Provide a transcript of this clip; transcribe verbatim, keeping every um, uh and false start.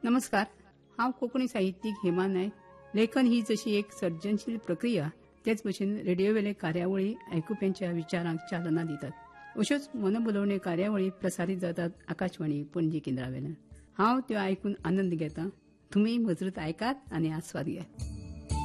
नमस्कार. हांव कोंकणी साहित्यीक हेमा नायक. लेखन ही जशी एक सर्जनशील प्रक्रिया, तेच भशेन रेडिओवेले कार्यावळी आयकुप्यांच्या विचारांक चालना दितात. अश्योच मनभुलोवणी कार्यावळी प्रसारीत जातात आकाशवाणी पणजी केंद्रावेल्यान. हांव त्यो आयकून आनंद घेतां. तुमी मजत आयकात आनी आस्वाद घेयात.